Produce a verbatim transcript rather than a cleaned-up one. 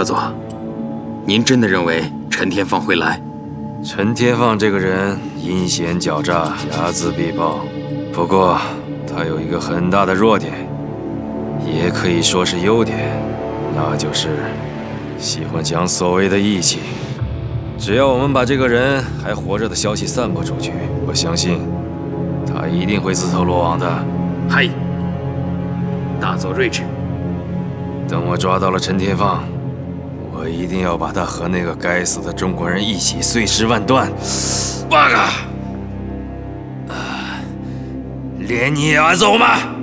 大佐，您真的认为陈天放会来？ 陈天放这个人阴险狡诈，睚眦必报。不过他有一个很大的弱点，也可以说是优点，那就是喜欢讲所谓的义气。只要我们把这个人还活着的消息散播出去，我相信他一定会自投罗网的。 嗨，大佐睿智。 等我抓到了陈天放，我一定要把他和那个该死的中国人一起碎尸万段。八嘎！啊，连你也要走吗？